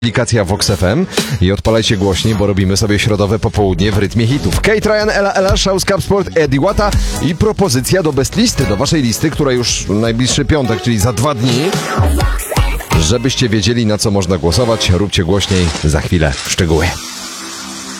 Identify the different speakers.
Speaker 1: Aplikacja Vox FM i odpalajcie głośniej, bo robimy sobie środowe popołudnie w rytmie hitów. Kate Ryan, Ella, Shouse, Sport, Eddie Wata i propozycja do best listy, do waszej listy, która już najbliższy piątek, czyli za 2 dni. Żebyście wiedzieli, na co można głosować, róbcie głośniej, za chwilę szczegóły.